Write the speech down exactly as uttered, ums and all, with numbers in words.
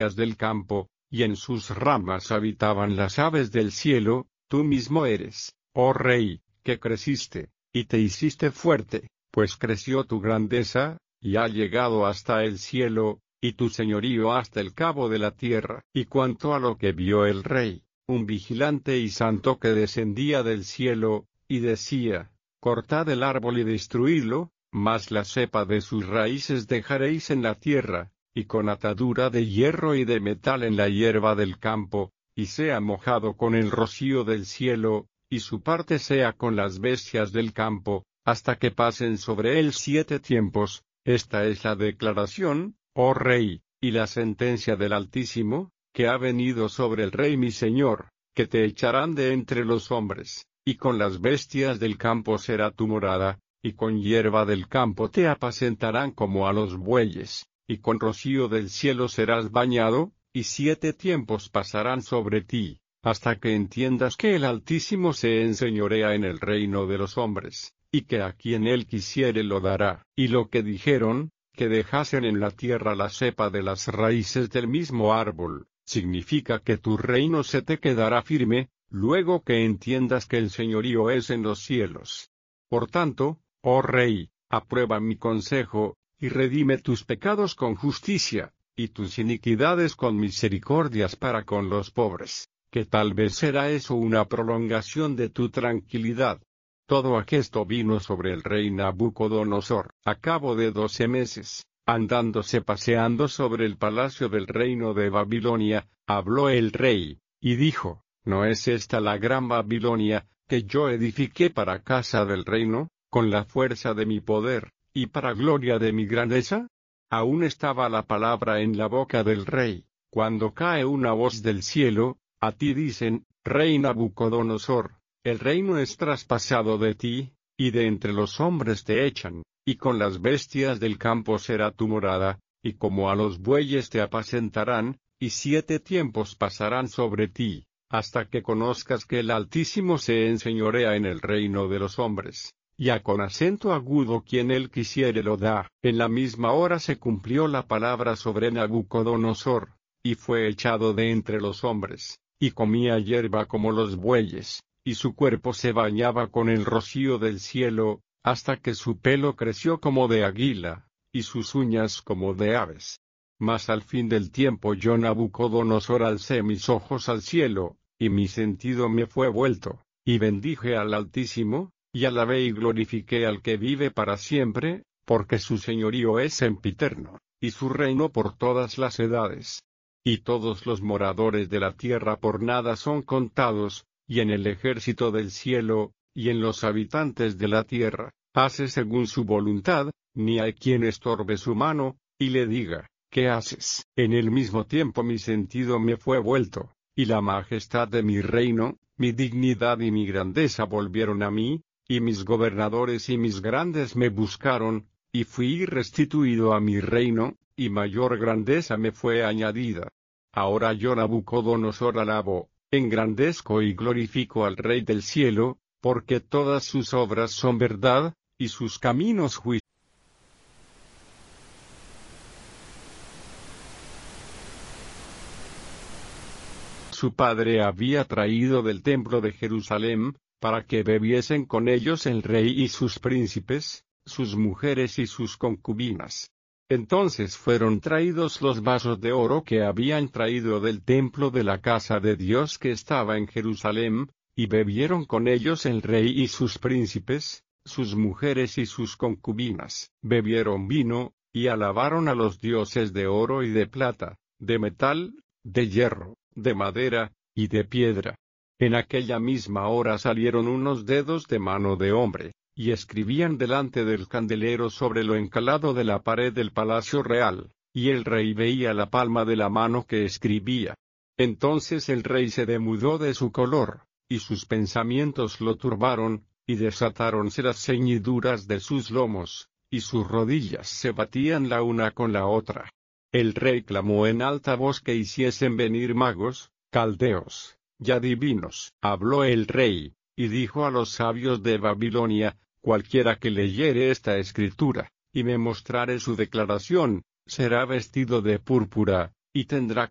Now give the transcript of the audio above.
del campo, y en sus ramas habitaban las aves del cielo. Tú mismo eres, oh Rey, que creciste, y te hiciste fuerte, pues creció tu grandeza, y ha llegado hasta el cielo, y tu señorío hasta el cabo de la tierra. Y cuanto a lo que vio el rey, un vigilante y santo que descendía del cielo, y decía, cortad el árbol y destruidlo, mas la cepa de sus raíces dejaréis en la tierra, y con atadura de hierro y de metal en la hierba del campo, y sea mojado con el rocío del cielo, y su parte sea con las bestias del campo, hasta que pasen sobre él siete tiempos. Esta es la declaración, oh Rey, y la sentencia del Altísimo, que ha venido sobre el Rey mi Señor, que te echarán de entre los hombres, y con las bestias del campo será tu morada, y con hierba del campo te apacentarán como a los bueyes, y con rocío del cielo serás bañado, y siete tiempos pasarán sobre ti, hasta que entiendas que el Altísimo se enseñorea en el reino de los hombres, y que a quien él quisiere lo dará. Y lo que dijeron, que dejasen en la tierra la cepa de las raíces del mismo árbol, significa que tu reino se te quedará firme, luego que entiendas que el señorío es en los cielos. Por tanto, oh Rey, aprueba mi consejo, y redime tus pecados con justicia, y tus iniquidades con misericordias para con los pobres, que tal vez será eso una prolongación de tu tranquilidad. Todo aquesto vino sobre el rey Nabucodonosor, a cabo de doce meses, andándose paseando sobre el palacio del reino de Babilonia, habló el rey, y dijo, ¿no es esta la gran Babilonia, que yo edifiqué para casa del reino, con la fuerza de mi poder, y para gloria de mi grandeza? Aún estaba la palabra en la boca del rey, cuando cae una voz del cielo, a ti dicen, Rey Nabucodonosor, el reino es traspasado de ti, y de entre los hombres te echan, y con las bestias del campo será tu morada, y como a los bueyes te apacentarán, y siete tiempos pasarán sobre ti, hasta que conozcas que el Altísimo se enseñorea en el reino de los hombres, y a con acento agudo quien él quisiere lo da. En la misma hora se cumplió la palabra sobre Nabucodonosor, y fue echado de entre los hombres, y comía hierba como los bueyes, y su cuerpo se bañaba con el rocío del cielo, hasta que su pelo creció como de águila, y sus uñas como de aves. Mas al fin del tiempo yo Nabucodonosor alcé mis ojos al cielo, y mi sentido me fue vuelto, y bendije al Altísimo, y alabé y glorifiqué al que vive para siempre, porque su señorío es sempiterno, y su reino por todas las edades. Y todos los moradores de la tierra por nada son contados, y en el ejército del cielo, y en los habitantes de la tierra, hace según su voluntad, ni hay quien estorbe su mano, y le diga, ¿qué haces? En el mismo tiempo mi sentido me fue vuelto, y la majestad de mi reino, mi dignidad y mi grandeza volvieron a mí, y mis gobernadores y mis grandes me buscaron, y fui restituido a mi reino, y mayor grandeza me fue añadida. Ahora yo Nabucodonosor alabo, engrandezco y glorifico al Rey del cielo, porque todas sus obras son verdad, y sus caminos juicio. Su padre había traído del templo de Jerusalén, para que bebiesen con ellos el rey y sus príncipes, sus mujeres y sus concubinas. Entonces fueron traídos los vasos de oro que habían traído del templo de la casa de Dios que estaba en Jerusalén, y bebieron con ellos el rey y sus príncipes, sus mujeres y sus concubinas. Bebieron vino, y alabaron a los dioses de oro y de plata, de metal, de hierro, de madera, y de piedra. En aquella misma hora salieron unos dedos de mano de hombre, y escribían delante del candelero sobre lo encalado de la pared del palacio real, y el rey veía la palma de la mano que escribía. Entonces el rey se demudó de su color, y sus pensamientos lo turbaron, y desatáronse las ceñiduras de sus lomos, y sus rodillas se batían la una con la otra. El rey clamó en alta voz que hiciesen venir magos, caldeos, y adivinos. Habló el rey, y dijo a los sabios de Babilonia, cualquiera que leyere esta escritura, y me mostrare su declaración, será vestido de púrpura, y tendrá